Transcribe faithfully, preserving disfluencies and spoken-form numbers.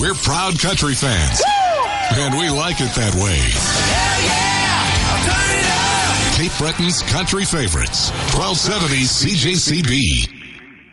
We're proud country fans. Woo! And we like it that way. Hell yeah! Turn it up! Cape Breton's country favorites. twelve seventy C J C B.